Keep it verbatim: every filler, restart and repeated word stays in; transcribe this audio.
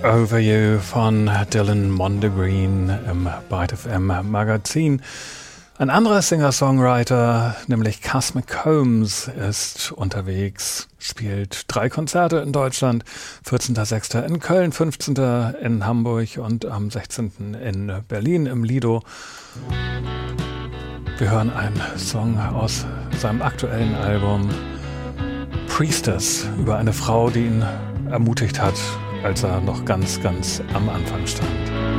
Over You von Dylan Mondegreen im Byte F M Magazin. Ein anderer Singer-Songwriter, nämlich Cass McCombs, ist unterwegs, spielt drei Konzerte in Deutschland, vierzehnter sechster in Köln, fünfzehnter in Hamburg und am sechzehnten in Berlin im Lido. Wir hören einen Song aus seinem aktuellen Album Priestess über eine Frau, die ihn ermutigt hat, als er noch ganz, ganz am Anfang stand.